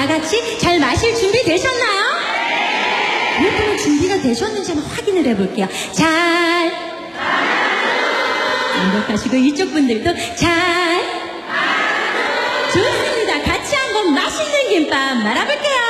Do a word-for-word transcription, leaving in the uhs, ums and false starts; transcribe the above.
다 같이 잘 마실 준비 되셨나요? 몇 분은 준비가 되셨는지 한번 확인을 해볼게요. 잘 완벽하시고 이쪽 분들도 잘 좋습니다. 같이 한번 맛있는 김밥 말아볼게요.